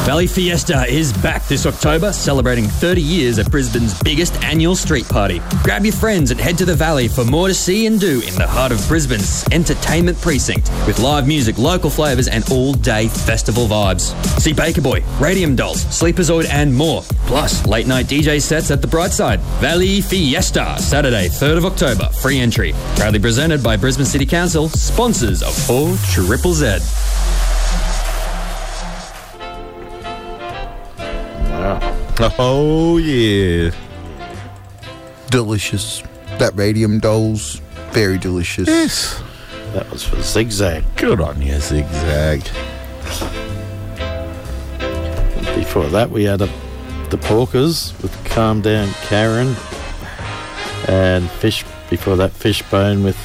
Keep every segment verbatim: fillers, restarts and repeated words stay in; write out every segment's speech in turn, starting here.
Valley Fiesta is back this October, celebrating thirty years of Brisbane's biggest annual street party. Grab your friends and head to the Valley for more to see and do in the heart of Brisbane's entertainment precinct, with live music, local flavours and all-day festival vibes. See Baker Boy, Radium Dolls, Sleeperzoid and more, plus late-night D J sets at the Brightside. Valley Fiesta, Saturday, third of October, free entry. Proudly presented by Brisbane City Council, sponsors of four Triple Z. Oh, yeah. Delicious. That Radium Dolls, very delicious. Yes. That was for Zigzag. Good on you, Zigzag. Before that, we had a, the Porkers with Calm Down Karen. And Fish. Before that, Fishbone with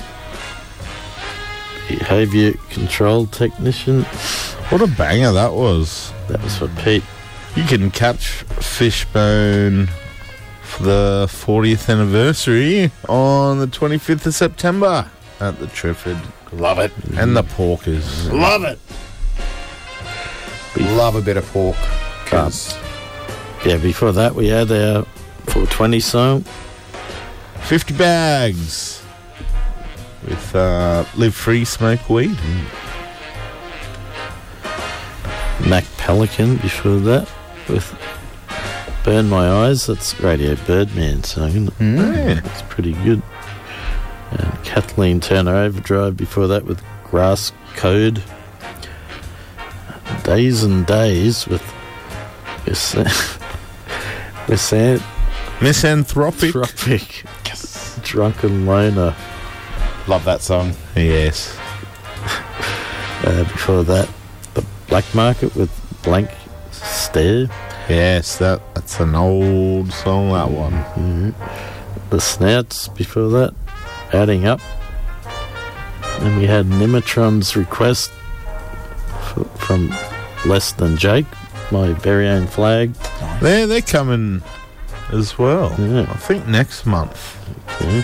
Behaviour Control Technician. What a banger that was. That was for Pete. You can catch Fishbone for the fortieth anniversary on the twenty-fifth of September at the Trifford. Love it. And the Porkers. Love it. Love a bit of pork. Um, yeah, before that, we had our four twenty song. fifty bags with uh, Live Free, Smoke Weed. Mm. Mac Pelican before that with Burn My Eyes. That's Radio Birdman song, isn't it? Mm. Yeah. That's pretty good. And Kathleen Turner Overdrive before that with Grass Code. Days and Days with Miss Miss Misanthropic. Misanthropic. Yes. Drunken Loner. Love that song. Yes. Uh, before that, the Black Market with Blank Stare. Yes, that that's an old song, that one. Mm-hmm. The Snouts before that, Adding Up. And we had Nimatron's Request f- from Less Than Jake, my very own flag. They're, they're coming as well. Yeah. I think next month. Okay.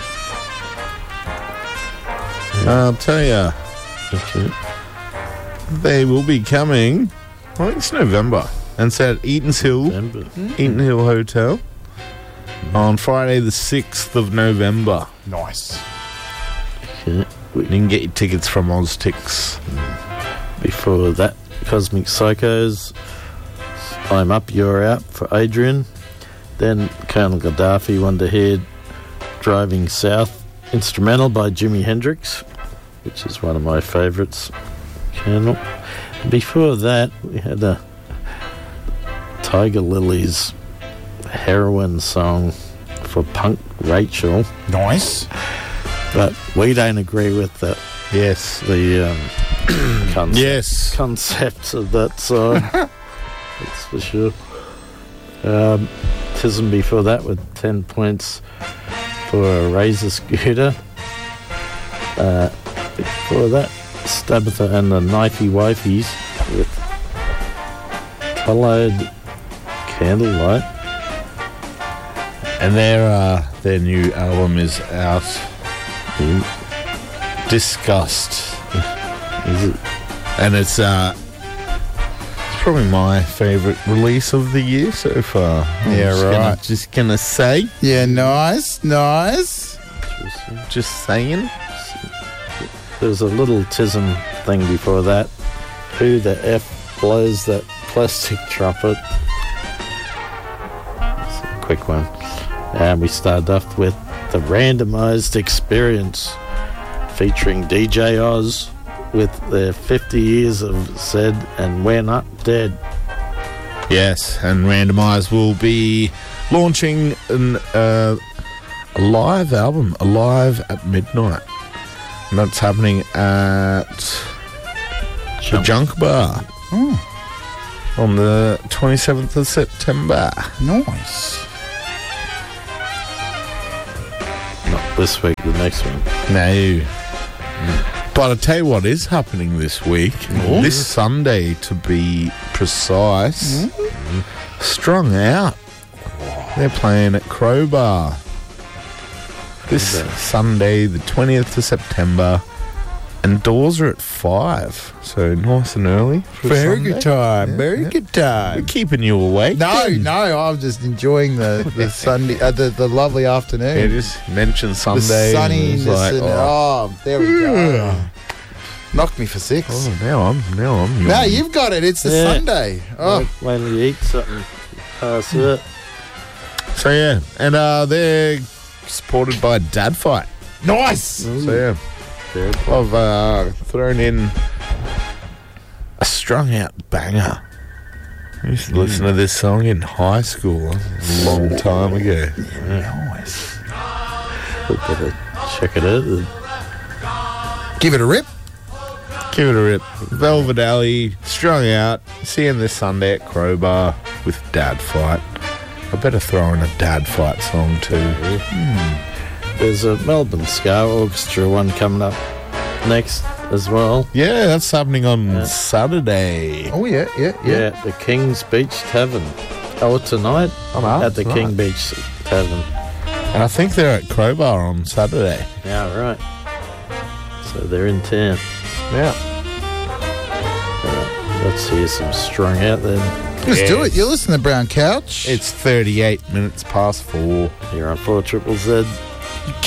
I'll tell you, Okay. they will be coming, I think it's November, and it's at Eaton's Hill, Remember. Eaton Hill Hotel, on Friday the sixth of November. Nice. Okay. You can get your tickets from OzTix. Before that, Cosmic Psychos, I'm Up, You're Out for Adrian. Then Colonel Gaddafi, Wonderhead, Driving South, instrumental by Jimi Hendrix, which is one of my favourites. Colonel. Before that, we had a Tiger Lilies heroin song for Punk Rachel, Nice. but we don't agree with the Yes. the um, concept. Yes. concept of that song. That's for sure. Um, Tism before that with ten points for a Razor Scooter. Uh, before that, Stabitha and the Knifey Wifies with Coloured Candlelight. And their uh, their new album is out. Mm. Disgust. Is it? And it's uh it's probably my favourite release of the year so far. I'm Yeah, just right. Gonna, just gonna say, Yeah, nice, nice. just saying. There's a little Tism thing before that. Who the F blows that plastic trumpet? It's a quick one. And we started off with the Randomised Experience featuring D J Oz with their fifty years of Zed and We're Not Dead. Yes, and Randomised will be launching an, uh, a live album, Alive at Midnight. And that's happening at the Jump. Junk Bar Oh, on the twenty-seventh of September. nice. Not this week, the next one. No. But I'll tell you what is happening this week. This Sunday, to be precise. Strung Out. They're playing at Crowbar. This Okay. Sunday, the twentieth of September. And doors are at five, so nice and early. for a Very Sunday. good time. Yeah, Very yeah. good We're time. keeping you awake. No, then. no, I'm just enjoying the the Sunday, uh, the the lovely afternoon. Yeah, just mention the Sunday. and sunniness it's like, and oh, oh, there we go. Knocked me for six. oh, now I'm now I'm. Now yawning. you've got it. It's the Yeah. Sunday. Oh, Wait, wait till you eat something. Pass it. So yeah, and uh, they're supported by Dad Fight. nice. So yeah, Good. I've uh, thrown in a strung out banger. I used to listen to this song in high school a long time ago. Nice. We better check it out. Give it a rip. Give it a rip. Velvet Alley, strung out. See you this Sunday at Crowbar with Dad Fight. I better throw in a Dad Fight song too. There's a Melbourne Ska Orchestra one coming up next as well. Yeah, that's happening on Yeah. Saturday. Oh yeah, yeah, yeah. Yeah, the King's Beach Tavern. Oh, tonight Oh, no, at the tonight. King Beach Tavern. And I think they're at Crowbar on Saturday. Yeah, right. So they're in town. Yeah. Right, let's hear some strung out then. Let's do Yes. it. You listen to Brown Couch. It's thirty-eight minutes past four. Here on four Triple Z.